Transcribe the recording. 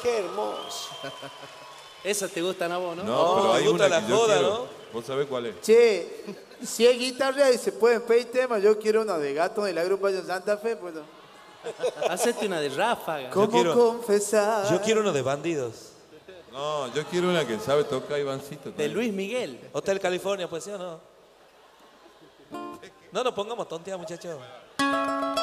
Qué hermoso. Esas te gustan a vos, ¿no? No, pero me hay gusta una la que yo joda, quiero. ¿no? ¿Vos sabés cuál es? Che, si hay guitarra y se pueden pedir temas, yo quiero una de Gato de la agrupación Santa Fe, pues. Hacete una de ráfaga. ¿Cómo quiero- confesar? Yo quiero uno de bandidos. No, yo quiero una que sabe tocar Ivancito. De también. Luis Miguel. Hotel California, pues, ¿sí o no? No nos pongamos tontear, muchachos.